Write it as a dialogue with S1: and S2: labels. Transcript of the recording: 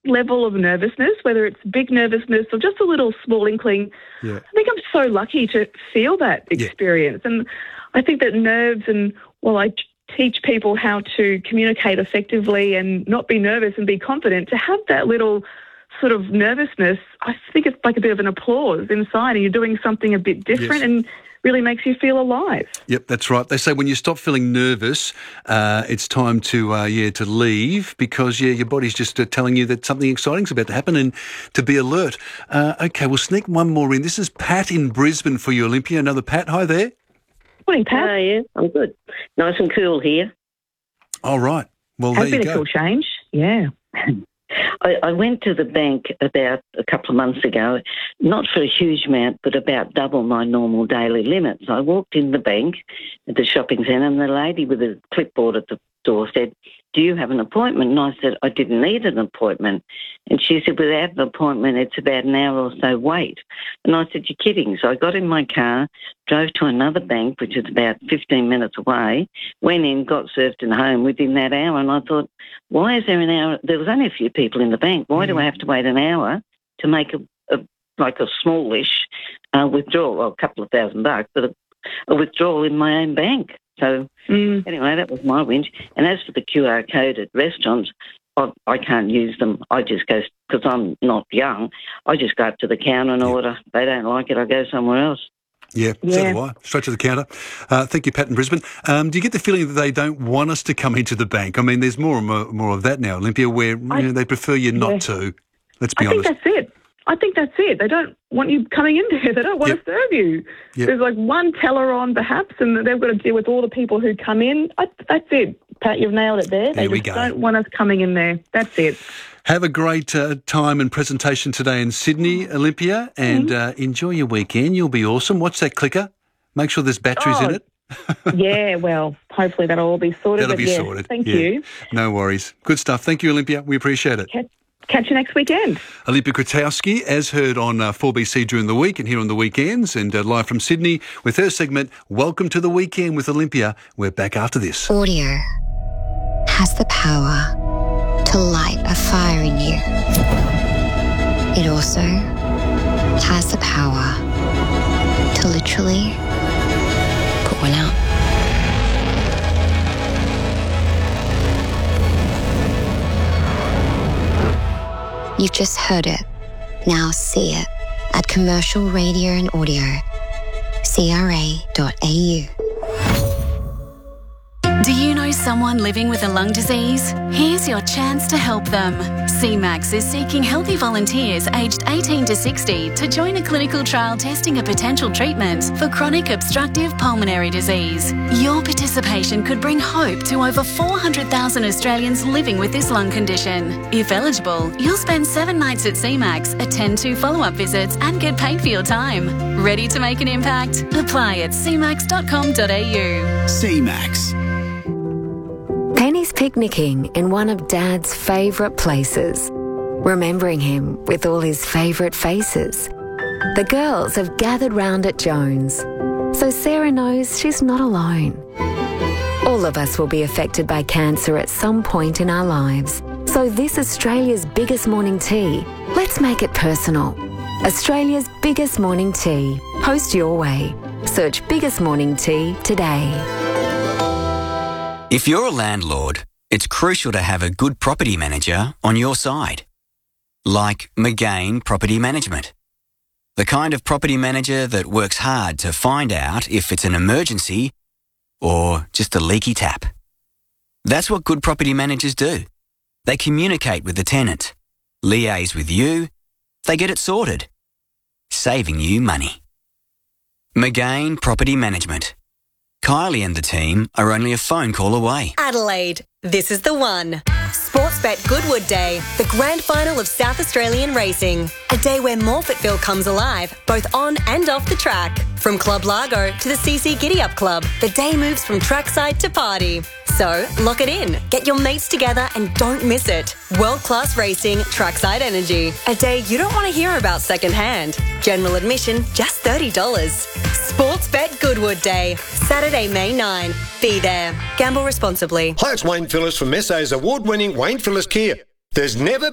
S1: level of nervousness, whether it's big nervousness or just a little small inkling.
S2: Yeah.
S1: I think I'm so lucky to feel that experience. And I think that nerves I teach people how to communicate effectively and not be nervous and be confident. To have that little sort of nervousness, I think it's like a bit of an applause inside, and you're doing something a bit different and really makes you feel alive.
S2: Yep, that's right. They say when you stop feeling nervous, it's time to leave because your body's just telling you that something exciting's about to happen and to be alert. Okay, we'll sneak one more in. This is Pat in Brisbane for you, Olympia. Another Pat. Hi there.
S1: Morning, Pat.
S3: Yeah, I'm good. Nice and cool here.
S2: All right. Well, there you go.
S1: Has been a cool change. Yeah.
S3: I went to the bank about a couple of months ago, not for a huge amount, but about double my normal daily limits. I walked in the bank at the shopping centre and the lady with a clipboard at the door said, "Do you have an appointment?" And I said, "I didn't need an appointment." And she said, "Without an appointment, it's about an hour or so wait." And I said, "You're kidding." So I got in my car, drove to another bank, which is about 15 minutes away, went in, got served and home within that hour. And I thought, why is there an hour? There was only a few people in the bank. Why do I have to wait an hour to make a smallish withdrawal, well, a couple of $1,000, but a withdrawal in my own bank? So anyway, that was my whinge. And as for the QR code at restaurants, I can't use them. I just go, because I'm not young, I just go up to the counter and order. If they don't like it, I go somewhere else.
S2: Yeah, so do I. Straight to the counter. Thank you, Pat in Brisbane. Do you get the feeling that they don't want us to come into the bank? I mean, there's more and more of that now, Olympia, where they prefer you not to. Let's be honest.
S1: I think that's it. I think that's it. They don't want you coming in there. They don't want to serve you. Yep. There's like one teller on perhaps, and they've got to deal with all the people who come in. That's it. Pat, you've nailed it there. They just don't want us coming in there. That's it.
S2: Have a great time and presentation today in Sydney, Olympia, and enjoy your weekend. You'll be awesome. Watch that clicker. Make sure there's batteries in it.
S1: Yeah, well, hopefully that'll all be sorted.
S2: That'll be sorted.
S1: Thank you.
S2: No worries. Good stuff. Thank you, Olympia. We appreciate it.
S1: Catch you next weekend.
S2: Olympia Kretowski, as heard on 4BC during the week and here on the weekends, and live from Sydney with her segment, Welcome to the Weekend with Olympia. We're back after this.
S4: Audio has the power to light a fire in you. It also has the power to literally put one out. You've just heard it. Now see it at Commercial Radio and Audio, CRA.au.
S5: Do you know someone living with a lung disease? Here's your chance to help them. CMAX is seeking healthy volunteers aged 18 to 60 to join a clinical trial testing a potential treatment for chronic obstructive pulmonary disease. Your participation could bring hope to over 400,000 Australians living with this lung condition. If eligible, you'll spend 7 nights at CMAX, attend 2 follow-up visits and get paid for your time. Ready to make an impact? Apply at cmax.com.au.
S6: CMAX.
S7: Penny's picnicking in one of Dad's favourite places, remembering him with all his favourite faces. The girls have gathered round at Jones, so Sarah knows she's not alone. All of us will be affected by cancer at some point in our lives, so this Australia's biggest morning tea, let's make it personal. Australia's biggest morning tea. Post your way. Search Biggest Morning Tea today.
S6: If you're a landlord, it's crucial to have a good property manager on your side. Like McGain Property Management. The kind of property manager that works hard to find out if it's an emergency or just a leaky tap. That's what good property managers do. They communicate with the tenant, liaise with you, they get it sorted, saving you money. McGain Property Management. Kylie and the team are only a phone call away.
S8: Adelaide, this is the one. Sportsbet Goodwood Day, the grand final of South Australian racing. A day where Morphettville comes alive, both on and off the track. From Club Largo to the CC Giddy Up Club, the day moves from trackside to party. So, lock it in, get your mates together and don't miss it. World-class racing, trackside energy. A day you don't want to hear about secondhand. General admission, just $30. Sportsbet Goodwood Day, Saturday, May 9. Be there. Gamble responsibly.
S9: Hi, it's Wayne Phillips from SA's award-winning Wayne Phillips Kia. There's never